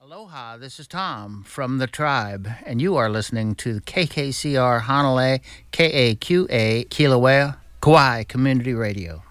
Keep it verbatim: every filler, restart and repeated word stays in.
Aloha, this is Tom from the Tribe, and you are listening to K K C R Hanalei, K A Q A, Kilauea, Kauai Community Radio.